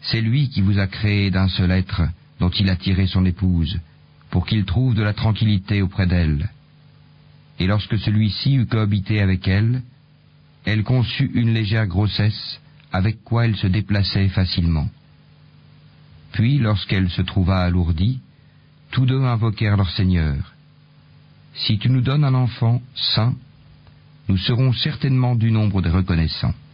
C'est lui qui vous a créé d'un seul être dont il a tiré son épouse, pour qu'il trouve de la tranquillité auprès d'elle. Et lorsque celui-ci eut cohabité avec elle, elle conçut une légère grossesse, avec quoi elle se déplaçait facilement. Puis, lorsqu'elle se trouva alourdie, tous deux invoquèrent leur Seigneur. Si tu nous donnes un enfant sain, nous serons certainement du nombre des reconnaissants.